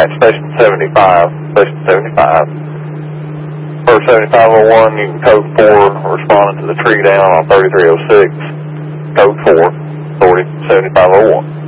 at Station 75, Station 75. For 7501, you can code 4, responding to the tree down on 3306, code 4, 7501.